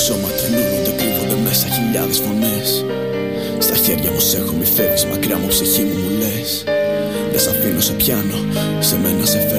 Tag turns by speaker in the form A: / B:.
A: σώμα τρελούνται, κρύβονται μέσα χιλιάδες φωνές. Στα χέρια μου σ' έχω, μη φεύγεις μακριά μου, ψυχή μου μου λες. Δεν σ' αφήνω, σε πιάνω, σε μένα σε